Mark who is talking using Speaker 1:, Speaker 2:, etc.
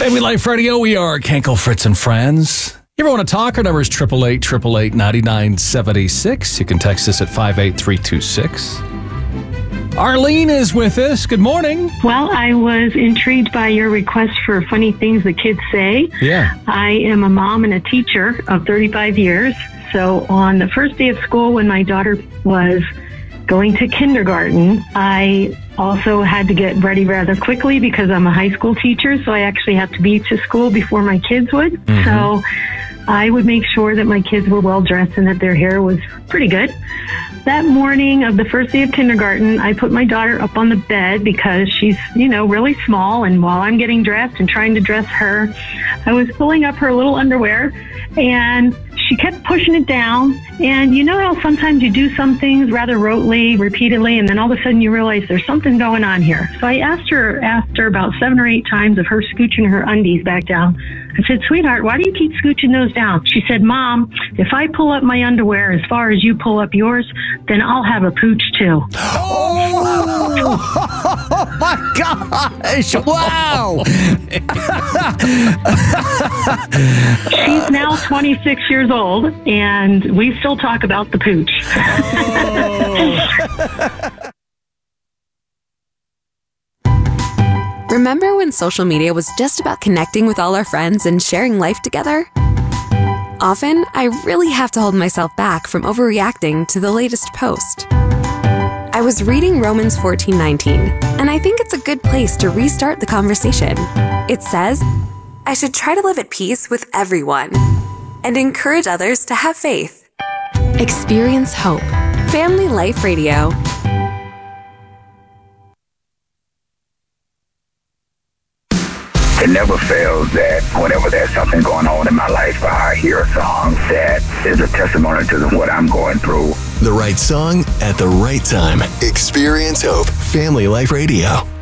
Speaker 1: Family Life Radio, we are Kenkel, Fritz, and Friends. You ever want to talk? Our number is 888-888-9976. You can text us at 58326. Arlene is with us. Good morning.
Speaker 2: Well, I was intrigued by your request for funny things the kids say.
Speaker 1: Yeah.
Speaker 2: I am a mom and a teacher of 35 years. So on the first day of school when my daughter was going to kindergarten, I also had to get ready rather quickly because I'm a high school teacher. So I actually have to be to school before my kids would. Mm-hmm. So I would make sure that my kids were well dressed and that their hair was pretty good. That morning of the first day of kindergarten, I put my daughter up on the bed because she's, really small. And while I'm getting dressed and trying to dress her, I was pulling up her little underwear and she kept pushing it down. And you know how sometimes you do some things rather rotely, repeatedly, and then all of a sudden you realize there's something going on here. So I asked her after about 7 or 8 times of her scooching her undies back down. I said, sweetheart, why do you keep scooching those down? She said, Mom, if I pull up my underwear as far as you pull up yours, then I'll have a pooch too.
Speaker 3: Oh my gosh. Wow.
Speaker 2: She's now 26 years old, and we still talk about the pooch.
Speaker 4: Remember when social media was just about connecting with all our friends and sharing life together? Often, I really have to hold myself back from overreacting to the latest post. I was reading Romans 14:19, and I think it's a good place to restart the conversation. It says, I should try to live at peace with everyone and encourage others to have faith. Experience hope. Family Life Radio.
Speaker 5: It never fails that whenever there's something going on in my life, I hear a song that is a testimony to what I'm going through.
Speaker 6: The right song at the right time. Experience Hope. Family Life Radio.